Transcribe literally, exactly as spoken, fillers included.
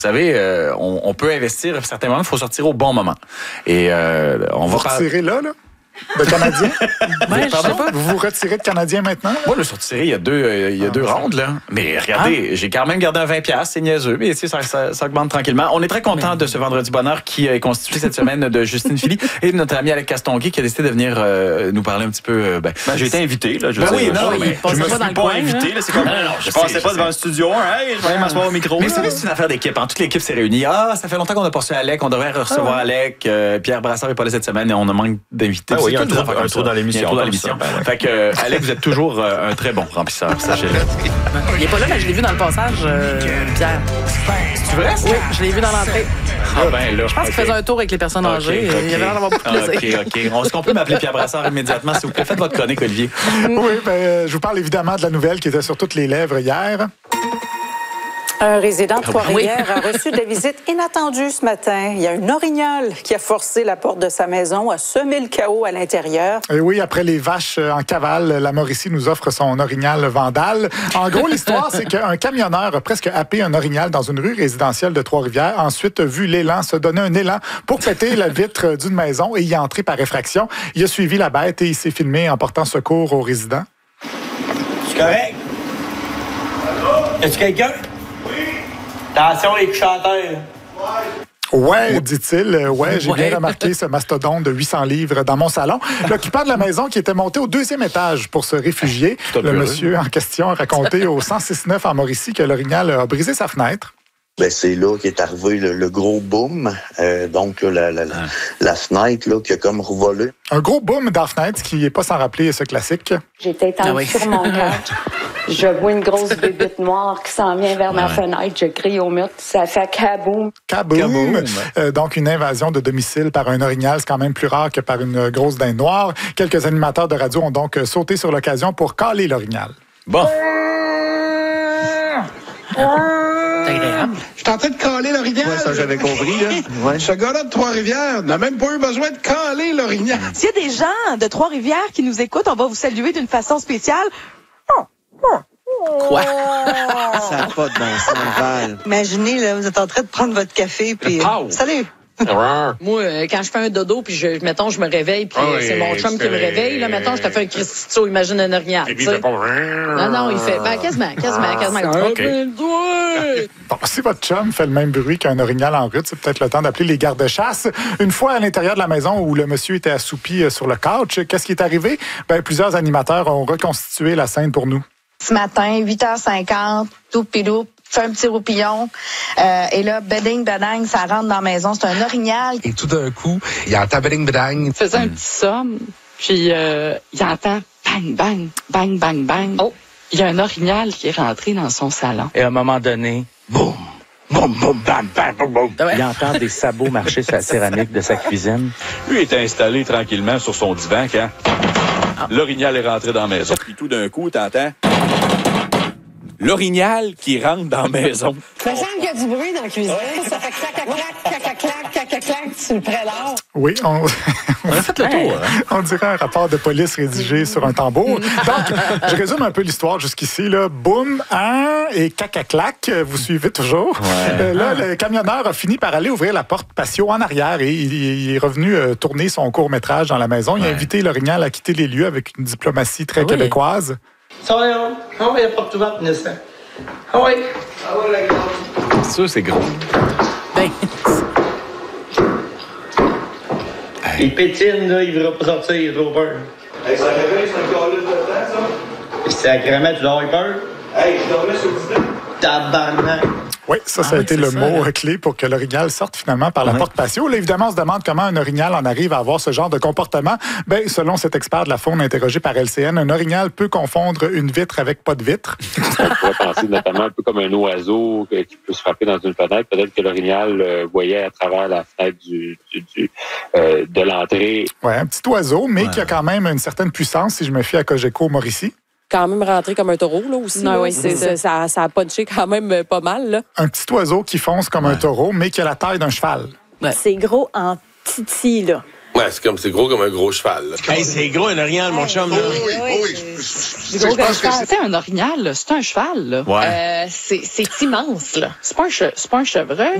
Vous savez, euh, on, on peut investir à certains moments, il faut sortir au bon moment. Et euh, on Vous va par... retirez là, là? De Canadien? Ouais, je sais pas. Vous vous retirez de Canadien maintenant? Moi, le sortiré, il y a deux, euh, il y a ah, deux rondes, là. Mais regardez, ah. j'ai quand même gardé un vingt piastres, c'est niaiseux, mais tu sais, ça, ça, ça augmente tranquillement. On est très content mais... de ce vendredi bonheur qui est constitué cette semaine de Justine Philly et de notre ami Alec Castonguay qui a décidé de venir euh, nous parler un petit peu. Euh, ben, ben, j'ai été invité, là. Je ben sais, oui, non, mais mais je me suis pas, pas invité, là. C'est comme, non, non, je passais pas devant le studio, hein, je vais aller m'asseoir au micro. Mais c'est une affaire d'équipe. Toute l'équipe s'est réunie. Ah, ça fait longtemps qu'on a passé Alec, on devrait recevoir Alec. Pierre Brassard est pas là cette semaine et on a manque d'invités. Oui, un tour dans l'émission. Dans l'émission. Ben ouais. Fait que, euh, Alex, vous êtes toujours euh, un très bon remplisseur, sachez-le. Il est pas là, mais je l'ai vu dans le passage, euh, Pierre. C'est vrai? Oui, je l'ai vu dans l'entrée. Ah ben là. Je pense okay. qu'il faisait un tour avec les personnes okay, âgées. Okay. Il avait l'air d'avoir beaucoup de plaisir. OK, OK. Est-ce qu'on peut m'appeler Pierre Brassard immédiatement, s'il vous plaît? Faites votre chronique, Olivier. Oui, ben, euh, je vous parle évidemment de la nouvelle qui était sur toutes les lèvres hier. Un résident de Trois-Rivières a reçu des visites inattendues ce matin. Il y a un orignal qui a forcé la porte de sa maison, a semé le chaos à l'intérieur. Et oui, après les vaches en cavale, la Mauricie nous offre son orignal vandale. En gros, l'histoire, c'est qu'un camionneur a presque happé un orignal dans une rue résidentielle de Trois-Rivières. Ensuite, a vu l'élan se donner un élan pour péter la vitre d'une maison et y entrer par effraction. Il a suivi la bête et il s'est filmé en portant secours aux résidents. C'est correct? Allô? Est-ce quelqu'un? Attention les chanteurs. Ouais, dit-il. Ouais, j'ai ouais. bien remarqué ce mastodonte de huit cents livres dans mon salon. L'occupant de la maison qui était monté au deuxième étage pour se réfugier. Le monsieur en question a raconté au cent six neuf en Mauricie que l'orignal a brisé sa fenêtre. Ben, c'est là qu'est arrivé le, le gros boom. Euh, donc, là, la, la, ah. la fenêtre là, qui a comme revolé. Un gros boom dans la fenêtre qui n'est pas sans rappeler ce classique. J'étais étendue ah oui. sur mon couch. Je vois une grosse bébite noire qui s'en vient vers ma ouais. fenêtre. Je crie au mur. Ça fait kaboum. Kaboum. kaboum. Euh, donc, une invasion de domicile par un orignal, c'est quand même plus rare que par une grosse dinde noire. Quelques animateurs de radio ont donc sauté sur l'occasion pour caler l'orignal. Bon. C'est agréable. Je suis en train de caler l'orignal. Ouais, ça, j'avais compris, là. Ouais. Ce gars-là de Trois-Rivières n'a même pas eu besoin de caler l'orignal. S'il y a des gens de Trois-Rivières qui nous écoutent, on va vous saluer d'une façon spéciale. Oh, oh. Quoi? Ça n'a pas de bon sens, Val. Imaginez, là, vous êtes en train de prendre votre café, puis... Euh, salut! Moi, euh, quand je fais un dodo, puis je, mettons, je me réveille, puis oh, c'est mon chum qui me réveille, là, mettons, je te fais un Christito, imagine un orignal. Tu sais. Non, non, il fait, ben, quasiment, quasiment, quasiment. Okay. Bon, si votre chum fait le même bruit qu'un orignal en route, c'est peut-être le temps d'appeler les gardes-chasse. Une fois à l'intérieur de la maison où le monsieur était assoupi sur le couch, qu'est-ce qui est arrivé? Ben, plusieurs animateurs ont reconstitué la scène pour nous. Ce matin, huit heures cinquante, tout pilou, fait un petit roupillon. Euh, et là, beding, bedang, ça rentre dans la maison. C'est un orignal. Et tout d'un coup, il entend beding, bedang. Il faisait un petit somme, puis euh, il entend bang, bang, bang, bang, bang. Oh, il y a un orignal qui est rentré dans son salon. Et à un moment donné, boum, boum, boum, bam, bam, boum, boum. Il entend des sabots marcher sur la céramique de sa cuisine. Lui est installé tranquillement sur son divan quand ah. l'orignal est rentré dans la maison. Puis tout d'un coup, t'entends... l'orignal qui rentre dans la maison. Ça semble qu'il y a du bruit dans la cuisine. Ça fait clac, clac, clac, clac, clac, clac, clac, clac, sur le prélat. Oui, on... on a fait le tour. Hein? On dirait un rapport de police rédigé sur un tambour. Donc, je résume un peu l'histoire jusqu'ici. Là. Boum, hein, et caca-clac, vous suivez toujours. Ouais. Euh, là, le camionneur a fini par aller ouvrir la porte patio en arrière et il, il est revenu euh, tourner son court-métrage dans la maison. Il ouais. a invité l'orignal à quitter les lieux avec une diplomatie très ah, oui. québécoise. Ça va, hein? Ah oui, il n'y a pas de tout va, Nessa. Ah oui. Ah oui, la grande. Ça, c'est gros. Ben. Il pétine, là, il ne va pas sortir, il a trop peur. Hey, ça réveille, c'est un calice de temps, ça? Sacrément, tu dois avoir peur? Hey, je dormais sur le divan. Tabarnak. Oui, ça, ça ah, a oui, été le ça, mot hein. clé pour que l'orignal sorte finalement par la ouais. porte patio. Là, évidemment, on se demande comment un orignal en arrive à avoir ce genre de comportement. Ben, selon cet expert de la faune interrogé par L C N, un orignal peut confondre une vitre avec pas de vitre. On pourrait penser notamment un peu comme un oiseau qui peut se frapper dans une fenêtre. Peut-être que l'orignal euh, voyait à travers la fenêtre du, du, du, euh, de l'entrée. Oui, un petit oiseau, mais ouais. qui a quand même une certaine puissance, si je me fie à Cogeco Mauricie. Quand même rentré comme un taureau, là, aussi. Non, là. Oui, c'est ça. Ça, ça a punché quand même pas mal, là. Un petit oiseau qui fonce comme ouais. un taureau, mais qui a la taille d'un cheval. Ouais. C'est gros en titi, là. Ouais, c'est comme, c'est gros comme un gros cheval. Là. Hey, c'est gros un orignal, mon chum. Là. Oui, oui, oui. oui. C'est gros comme cheval. C'est un orignal, là. C'est un cheval, là. Ouais. Euh, c'est, c'est immense, là. C'est pas un, che- c'est pas un chevreuil.